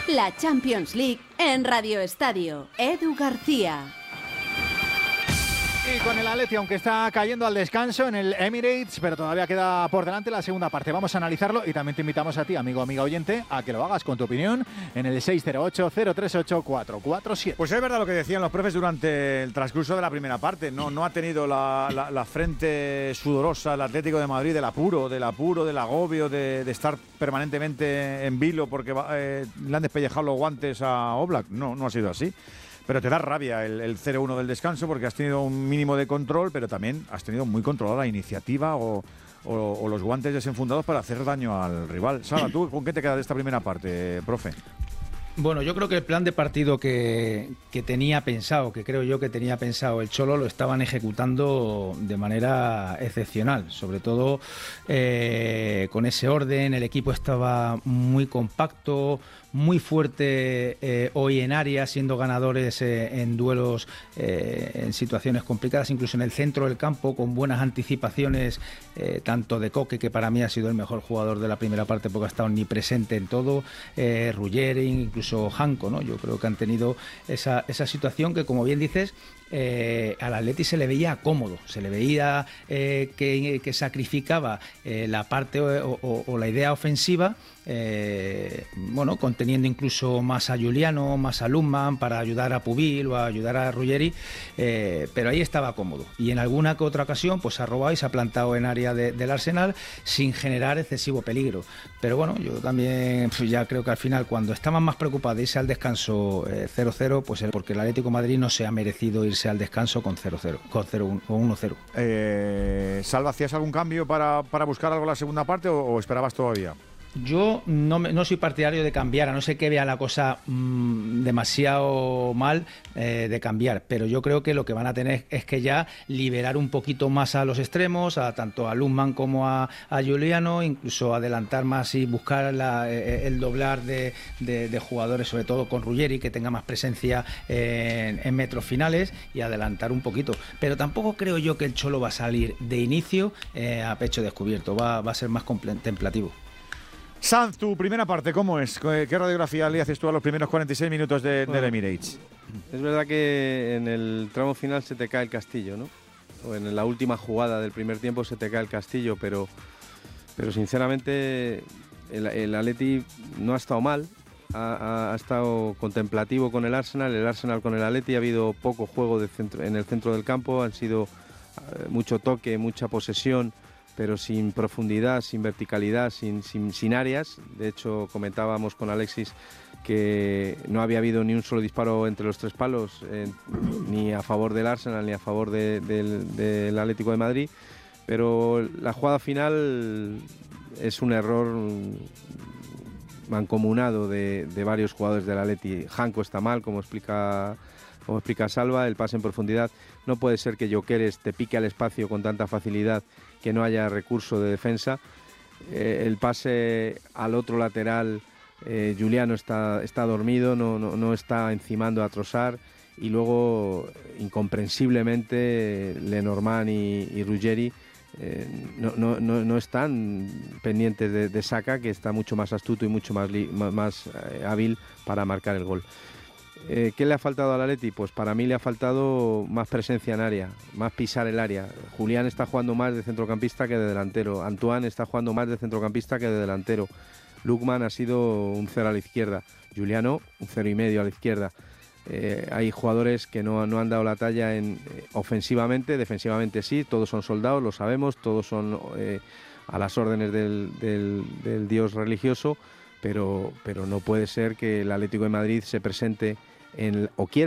La Champions League en Radio Estadio. Edu García. Y con el Atleti, aunque está cayendo al descanso en el Emirates, pero todavía queda por delante la segunda parte. Vamos a analizarlo y también te invitamos a ti, amigo, amiga oyente, a que lo hagas con tu opinión en el 608-038-447. Pues es verdad lo que decían los profes durante el transcurso de la primera parte. No ha tenido la frente sudorosa el Atlético de Madrid del apuro, del agobio, de estar permanentemente en vilo porque le han despellejado los guantes a Oblak. No ha sido así. Pero te da rabia el 0-1 del descanso porque has tenido un mínimo de control, pero también has tenido muy controlada la iniciativa o los guantes desenfundados para hacer daño al rival. Sala, ¿tú con qué te quedas de esta primera parte, profe? Bueno, yo creo que el plan de partido que tenía pensado, que creo yo que tenía pensado el Cholo, lo estaban ejecutando de manera excepcional. Sobre todo con ese orden, el equipo estaba muy compacto, muy fuerte hoy en área, siendo ganadores en duelos, en situaciones complicadas, incluso en el centro del campo, con buenas anticipaciones, tanto de Coque, que para mí ha sido el mejor jugador de la primera parte porque ha estado omnipresente en todo, Ruggeri, incluso Janko, ¿no? Yo creo que han tenido esa situación que, como bien dices, al Atleti se le veía cómodo, se le veía que sacrificaba la parte o la idea ofensiva, conteniendo incluso más a Giuliano, más a Lundman para ayudar a Pubil o a ayudar a Ruggeri, pero ahí estaba cómodo y en alguna que otra ocasión pues ha robado y se ha plantado en área del Arsenal sin generar excesivo peligro. Pero bueno, yo también ya creo que al final, cuando estaban más preocupados de irse al descanso 0-0, pues porque el Atlético de Madrid no se ha merecido irse al descanso con 0-0, con 0-1 o 1-0. Salva, ¿hacías algún cambio para buscar algo en la segunda parte o esperabas todavía? Yo no soy partidario de cambiar, a no ser que vea la cosa demasiado mal de cambiar, pero yo creo que lo que van a tener es que ya liberar un poquito más a los extremos, tanto a Lundman como a Giuliano, incluso adelantar más y buscar el doblar de jugadores, sobre todo con Ruggeri, que tenga más presencia en metros finales y adelantar un poquito. Pero tampoco creo yo que el Cholo va a salir de inicio a pecho descubierto, va a ser más contemplativo. Sanz, tu primera parte, ¿cómo es? ¿Qué radiografía le haces tú a los primeros 46 minutos del Emirates? Es verdad que en el tramo final se te cae el castillo, ¿no? O en la última jugada del primer tiempo se te cae el castillo, pero sinceramente el Atleti no ha estado mal, ha estado contemplativo con el Arsenal con el Atleti. Ha habido poco juego en el centro del campo, han sido mucho toque, mucha posesión, pero sin profundidad, sin verticalidad, sin áreas. De hecho, comentábamos con Alexis que no había habido ni un solo disparo entre los tres palos, ni a favor del Arsenal ni a favor del Atlético de Madrid. Pero la jugada final es un error mancomunado de varios jugadores del Atleti. Janko está mal, como explica Salva, el pase en profundidad. No puede ser que Gyökeres te pique al espacio con tanta facilidad, que no haya recurso de defensa. El pase al otro lateral, Giuliano está dormido, no está encimando a Trossard, y luego incomprensiblemente Lenormand y Ruggeri no están pendientes de Saka, que está mucho más astuto y mucho más hábil para marcar el gol. ¿Qué le ha faltado al Atleti? Pues para mí le ha faltado más presencia en área, más pisar el área. Julián está jugando más de centrocampista que de delantero. Antoine está jugando más de centrocampista que de delantero. Lundman ha sido un 0 a la izquierda. Giuliano, un 0,5 a la izquierda. Hay jugadores que no han dado la talla ofensivamente, defensivamente sí, todos son soldados, lo sabemos, todos son a las órdenes del dios religioso, pero no puede ser que el Atlético de Madrid se presente o quiera